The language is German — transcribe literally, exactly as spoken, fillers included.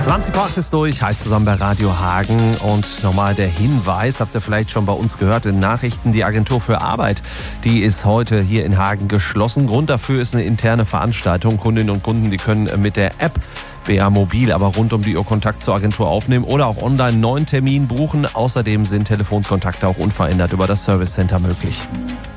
zwanzig vor acht ist durch, halt zusammen bei Radio Hagen. Und nochmal der Hinweis, habt ihr vielleicht schon bei uns gehört in Nachrichten, die Agentur für Arbeit, die ist heute hier in Hagen geschlossen. Grund dafür ist eine interne Veranstaltung. Kundinnen und Kunden, die können mit der App B A Mobil aber rund um die Uhr Kontakt zur Agentur aufnehmen oder auch online einen neuen Termin buchen. Außerdem sind Telefonkontakte auch unverändert über das Service Center möglich.